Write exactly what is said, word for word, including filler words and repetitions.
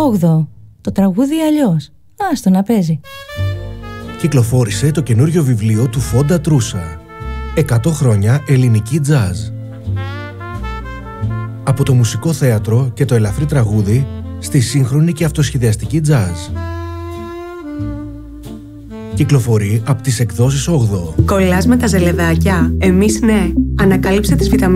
όγδοο. Το τραγούδι αλλιώς. Άστο να παίζει. Κυκλοφόρησε το καινούριο βιβλίο του Φόντα Τρούσα. εκατό χρόνια ελληνική τζάζ. Από το μουσικό θέατρο και το ελαφρύ τραγούδι στη σύγχρονη και αυτοσχεδιαστική τζάζ. Κυκλοφορεί από τις εκδόσεις όγδοο. Κολλάς με τα ζελεδάκια? Εμείς ναι. Ανακάλυψε τις βιταμίνες